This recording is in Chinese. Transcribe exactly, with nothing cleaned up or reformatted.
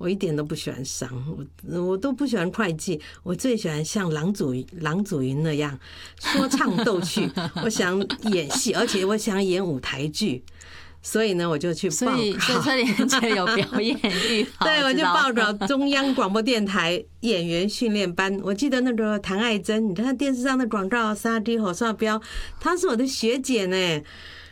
我一点都不喜欢商，我我都不喜欢会计，我最喜欢像郎祖郎祖筠那样说唱逗趣。我想演戏，而且我想演舞台剧。所以呢，我就去报考。所以， 所以车莲姐有表演欲。 对，我就报考中央广播电台演员训练班。我记得那个谭爱珍，你看电视上的广告，沙迪火烧标，她是我的学姐呢。